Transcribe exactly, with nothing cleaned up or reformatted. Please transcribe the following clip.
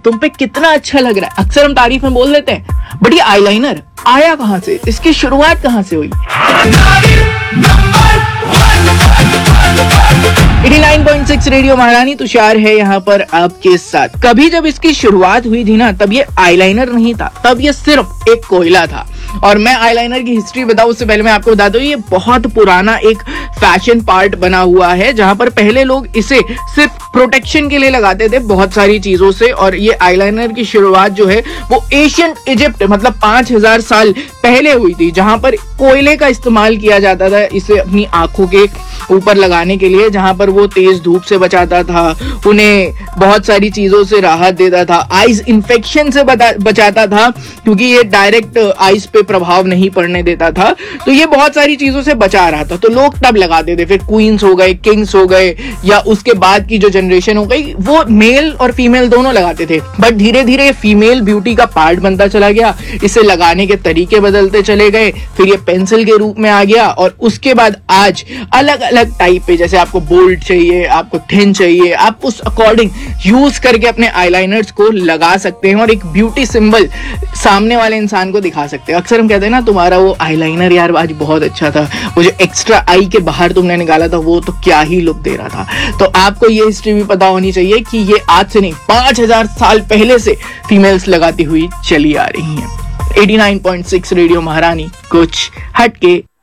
तुम पे कितना अच्छा लग रहा है। अक्सर हम तारीफ में बोल देते हैं, बट ये आईलाइनर आया कहां से, इसकी शुरुआत कहां से हुई? नवासी पॉइंट सिक्स रेडियो महारानी, तुषार है यहाँ पर आपके साथ। कभी जब इसकी शुरुआत हुई थी ना, तब ये आईलाइनर नहीं था, तब ये सिर्फ एक कोयला था। और मैं आईलाइनर की हिस्ट्री बताऊं उससे पहले मैं आपको बता दूं, ये बहुत पुराना एक फैशन पार्ट बना हुआ है, जहां पर पहले लोग इसे सिर्फ प्रोटेक्शन के लिए लगाते थे बहुत सारी चीजों से। और ये आईलाइनर की शुरुआत जो है वो एशियंट इजिप्ट मतलब पांच हजार साल पहले हुई थी, जहां पर कोयले का इस्तेमाल किया जाता था इसे अपनी आंखों के ऊपर लगाने के लिए, जहां पर वो तेज धूप से बचाता था, उन्हें बहुत सारी चीजों से राहत देता था, आइज इन्फेक्शन से बचाता था क्योंकि ये डायरेक्ट आइज पे प्रभाव नहीं पड़ने देता था। तो ये बहुत सारी चीजों से बचा रहा था, तो लोग तब लगाते थे। फिर क्वींस हो गए, किंग्स हो गए, या उसके बाद की जो जनरेशन हो गई वो मेल और फीमेल दोनों लगाते थे। बट धीरे धीरे फीमेल ब्यूटी का पार्ट बनता चला गया, इसे लगाने के तरीके बदलते चले गए, फिर ये पेंसिल के रूप में आ गया, और उसके बाद आज अलग अलग टाइप पे, जैसे आपको बोल्ड चाहिए, आपको थिन चाहिए, आप उस अकॉर्डिंग यूज करके अपने आईलाइनर्स को लगा सकते हैं और एक ब्यूटी सिंबल सामने वाले इंसान को दिखा सकते हैं। अक्सर हम कहते हैं ना, तुम्हारा वो आईलाइनर यार आज बहुत अच्छा था, वो जो एक्स्ट्रा आई के बाहर तुमने निकाला था वो तो क्या ही लुक दे रहा था। तो आपको ये हिस्ट्री भी पता होनी चाहिए कि ये आज से नहीं, पांच हजार साल पहले से फीमेल्स लगाती हुई चली आ रही हैं। Eighty nine point six radio महारानी, कुछ हटके।